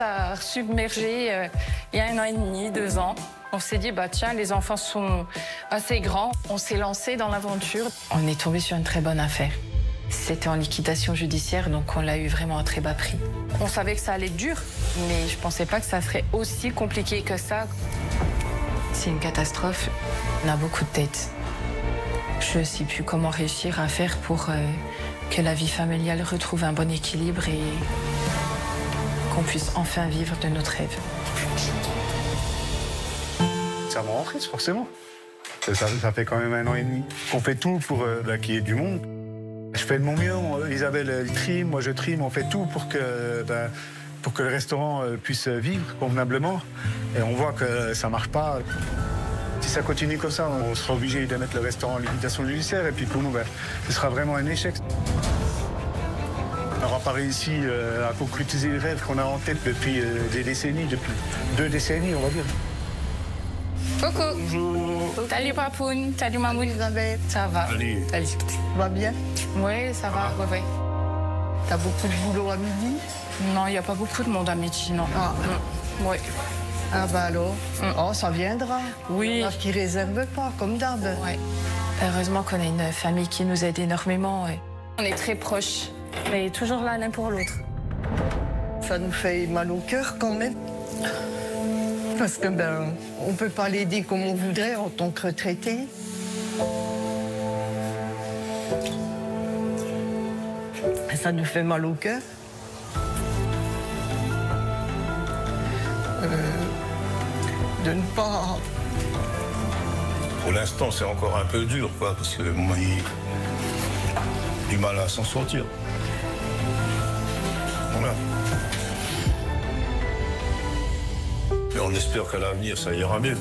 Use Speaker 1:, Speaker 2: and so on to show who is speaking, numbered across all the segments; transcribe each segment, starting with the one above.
Speaker 1: Ça a submergé il y a 1 an et demi, 2 ans. On s'est dit, bah tiens, les enfants sont assez grands. On s'est lancé dans l'aventure. On est tombé sur une très bonne affaire. C'était en liquidation judiciaire, donc on l'a eu vraiment à très bas prix. On savait que ça allait être dur, mais je pensais pas que ça serait aussi compliqué que ça. C'est une catastrophe. On a beaucoup de têtes. Je ne sais plus comment réussir à faire pour que la vie familiale retrouve un bon équilibre et qu'on puisse enfin vivre de notre rêve.
Speaker 2: Ça me rend triste, forcément. Ça fait quand même 1 an et demi qu'on fait tout pour qu'il y ait du monde. Je fais de mon mieux. Isabelle elle trime, moi je trime. On fait tout pour que le restaurant puisse vivre convenablement. Et on voit que ça marche pas. Si ça continue comme ça, on sera obligé de mettre le restaurant en liquidation judiciaire. Et puis pour nous, ce sera vraiment un échec. On n'aura pas réussi à concrétiser les rêves qu'on a en tête depuis des décennies, depuis 2 décennies, on va dire.
Speaker 1: Coucou.
Speaker 2: Bonjour.
Speaker 1: Salut Papoun, salut Mamou Elisabeth. Ça va?
Speaker 2: Allez.
Speaker 1: Salut.
Speaker 3: Ça va bien?
Speaker 1: Oui, ça va, ouais.
Speaker 3: T'as beaucoup de boulot à midi?
Speaker 1: Non, il n'y a pas beaucoup de monde à midi, non.
Speaker 3: Ah.
Speaker 1: Oui.
Speaker 3: Ah bah alors? Oh, ça viendra.
Speaker 1: Oui.
Speaker 3: Parce qu'ils réservent pas, comme d'hab.
Speaker 1: Ouais. Heureusement qu'on a une famille qui nous aide énormément. Ouais. On est très proches, mais toujours là l'un pour l'autre.
Speaker 3: Ça nous fait mal au cœur quand même. Parce que on peut pas l'aider comme on voudrait en tant que retraité. Ça nous fait mal au cœur. De ne pas...
Speaker 4: Pour l'instant, c'est encore un peu dur, quoi, parce que moi, il a du mal à s'en sortir. Voilà. Mais on espère qu'à l'avenir, ça ira mieux.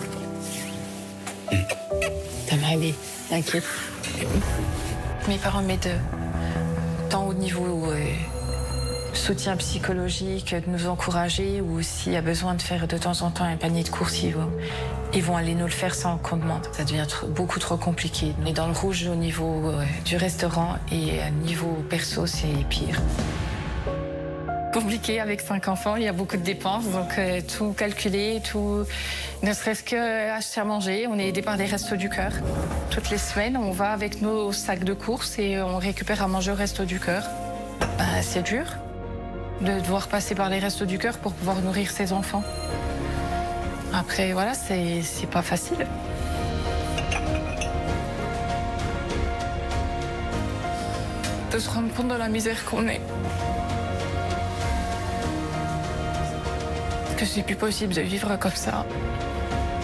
Speaker 1: Ça va aller, t'inquiète. Mes parents m'aident tant au niveau soutien psychologique, de nous encourager, ou s'il y a besoin de faire de temps en temps un panier de courses, ils vont aller nous le faire sans qu'on demande. Ça devient beaucoup trop compliqué. On est dans le rouge au niveau du restaurant et à niveau perso, c'est pire. Compliqué avec 5 enfants, il y a beaucoup de dépenses, donc tout calculer, tout, ne serait-ce que acheter à manger. On est aidé par les Restos du Cœur. Toutes les semaines, on va avec nos sacs de courses et on récupère à manger au Resto du Cœur. C'est dur de devoir passer par les Restos du Cœur pour pouvoir nourrir ses enfants. Après, voilà, c'est pas facile. De se rendre compte de la misère qu'on est. Que c'est plus possible de vivre comme ça.